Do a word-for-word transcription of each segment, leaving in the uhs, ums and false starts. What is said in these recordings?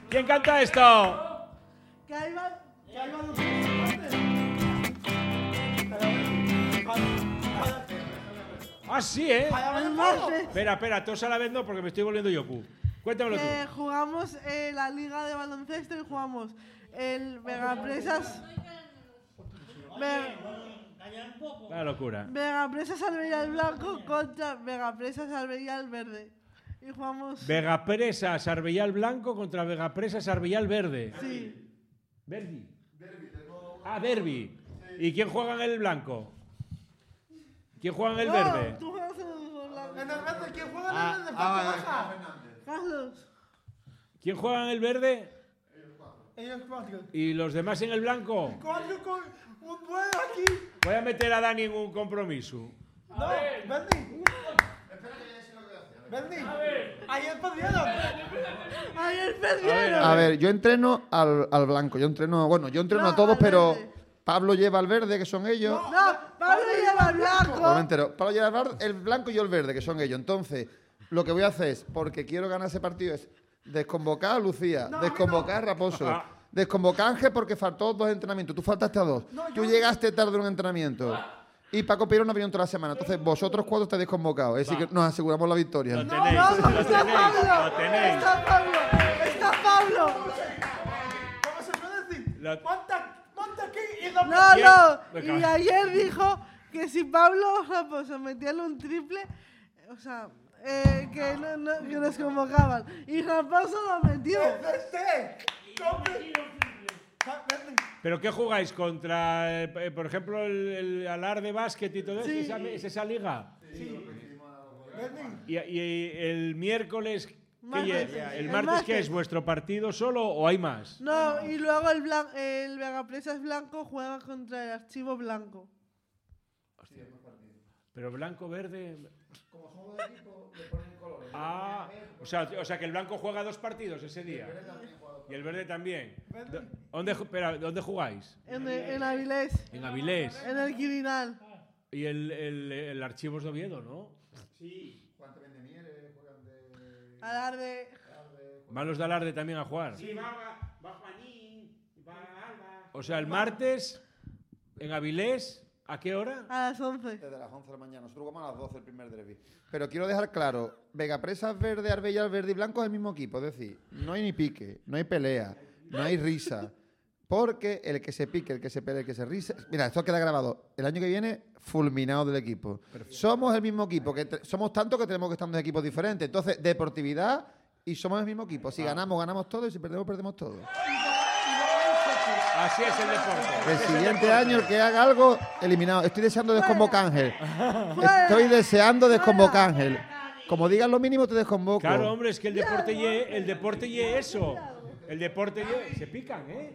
¿Quién canta esto? Que ahí va. Que ahí va los Ah, sí, ¿eh? el martes. Espera, espera, todos a la vez no, porque me estoy volviendo yoku. Cuéntamelo tú. Que jugamos eh, la liga de baloncesto y jugamos el Vegapresas. Ve- La locura. Vegapresas Alberial Blanco contra Vegapresas Alberial Verde. Y jugamos. Vegapresa Sarbellal Blanco contra Vegapresa Sarbellal Verde. Sí. Verdi. Ah, Derby. ¿Y quién juega en el blanco? ¿Quién juega en el No, verde? tú juegas en el blanco. En el verde, ¿quién juega Ah, en el verde? ah, Carlos. ¿Quién juega en el verde? Ellos cuatro. ¿Y los demás en el blanco? Cuatro con un duelo aquí. Voy a meter a Dani en un compromiso. No, Bernie. Bernie. Ayer perdieron. Ayer perdieron. A ver, yo entreno al, al blanco. Yo entreno, bueno, yo entreno No, a todos, al pero verde. Pablo lleva al verde, que son ellos. No, Pablo lleva el blanco. No me entero. Pablo lleva el bar- el blanco y yo el verde, que son ellos. Entonces, lo que voy a hacer es, porque quiero ganar ese partido, es desconvocar a Lucía, desconvocar a Raposo, Ah. desconvocar a Ángel porque faltó dos entrenamientos. Tú faltaste a dos. Tú llegaste tarde a un entrenamiento. Y Paco Pirón no ha venido toda la semana. Entonces, vosotros cuatro estáis desconvocados. Es decir, que nos aseguramos la victoria. Lo No, tenéis, no, lo porque está tenéis, Pablo. lo tenéis. Está Pablo. Está Pablo. ¿Cómo se puede decir? Lo- Ponte, ponte aquí y no No, ¿Quién? no. Venga. Y ayer dijo que si Pablo Raposo metía un triple, o sea, eh, que, no, no, que nos convocaban. Y Raposo lo metió. Este. Come. Ah, Bernie. ¿Pero qué jugáis? ¿Contra, eh, por ejemplo, el, el Alar de básquet y todo eso? Sí. ¿Esa, ¿Es esa liga? Bernie. Y, y el miércoles, ¿qué Martes. lle- ¿el El martes qué martes. es? ¿Vuestro partido solo o hay más? No, y luego el, blan- el Vegapresas Blanco juega contra el Archivo Blanco. Pero blanco, verde... Ah, o sea, o sea que el blanco juega dos partidos ese día. Y el verde también. Do- ¿Dónde, ju- espera, ¿dónde jugáis? En, en Avilés, En Avilés. en el Quirinal. Y el, el, el Archivos de Oviedo, ¿no? Alarde. ¿Van los de Alarde también a jugar? Sí, va, va, va Juanín, va Alba. O sea, el martes en Avilés, ¿a qué hora? A las once. Desde las once de la mañana. Nosotros jugamos a las doce el primer derbi. Pero quiero dejar claro, Vegapresas Verde, Arbella, Verde y Blanco es el mismo equipo. Es decir, no hay ni pique, no hay pelea, no hay risa. Porque el que se pique, el que se pelee, el que se risa... Mira, esto queda grabado. El año que viene, fulminado del equipo. Somos el mismo equipo. que te- Somos tanto que tenemos que estar en dos equipos diferentes. Entonces, deportividad y somos el mismo equipo. Si ganamos, ganamos todo. Y si perdemos, perdemos todo. Así es el deporte. El siguiente año, el que haga algo, eliminado. Estoy deseando desconvocar a Ángel. Estoy deseando desconvocar a Ángel. Como digas lo mínimo, te desconvoco. Claro, hombre, es que el deporte ye, el deporte ye eso. El deporte ye, se pican, ¿eh?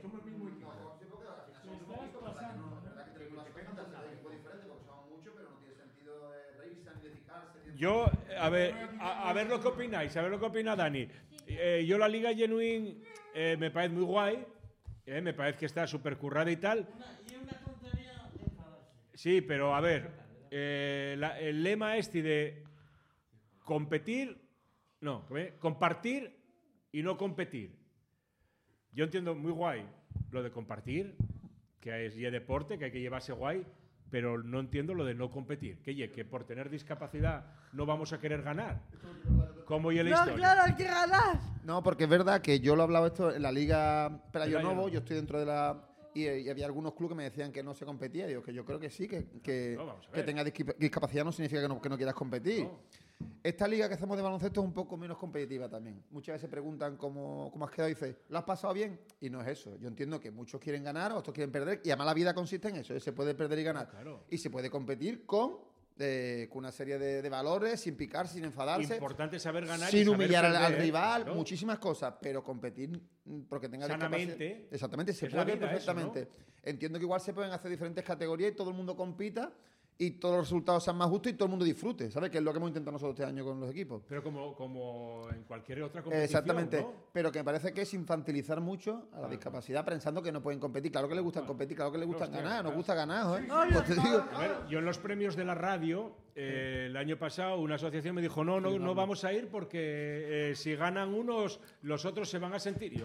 Yo, a ver, a, a ver lo que opináis, a ver lo que opina Dani. Eh, yo la Liga Genuine eh, me parece muy guay, eh, me parece que está súper currada y tal. Y una tontería enfadarse. Sí, pero a ver, eh, la- el lema este de competir, no, ¿eh? compartir y no competir. Yo entiendo muy guay lo de compartir, que es y deporte, que hay que llevarse guay, pero no entiendo lo de no competir. Que, ye, que por tener discapacidad no vamos a querer ganar. Como y en la No, historia. claro, hay que ganar. No, porque es verdad que yo lo he hablado esto en la Liga Pelayo Pelayo Novo, Novo. yo estoy dentro de la... Y, y había algunos clubes que me decían que no se competía. Digo que yo creo que sí, que, que, No, vamos a que ver. tengas disqui- discapacidad no significa que no, que no quieras competir. No. Esta liga que hacemos de baloncesto es un poco menos competitiva también. Muchas veces preguntan cómo, cómo has quedado y dices, ¿lo has pasado bien? Y no es eso. Yo entiendo que muchos quieren ganar, otros quieren perder, y además la vida consiste en eso, ¿eh? Se puede perder y ganar. Claro. Y se puede competir con, eh, con una serie de, de valores, sin picar, sin enfadarse. Importante saber ganar y Sin saber humillar al, al perder, rival, claro. muchísimas cosas, pero competir mm, porque tenga Sanamente. discapacidad- Exactamente, se Es la puede vida eso, perfectamente. Entiendo que igual se pueden hacer diferentes categorías y todo el mundo compita y todos los resultados sean más justos y todo el mundo disfrute, ¿sabes? Que es lo que hemos intentado nosotros este año con los equipos. Pero como, como en cualquier otra competición, Exactamente, ¿no? pero que me parece que es infantilizar mucho a la discapacidad pensando que no pueden competir. Claro que les gusta competir, claro que les gusta Hostia, ganar, nos claro. gusta ganar, ¿eh? Obvio. Pues te digo, A ver, yo en los premios de la radio, eh, el año pasado, una asociación me dijo, no, no, no vamos a ir porque eh, si ganan unos, los otros se van a sentir. Y yo,